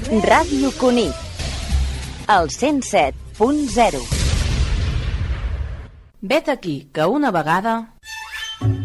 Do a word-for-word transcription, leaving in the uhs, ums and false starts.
Ràdio Cunit, el cent set punt zero. Vet aquí que una vegada...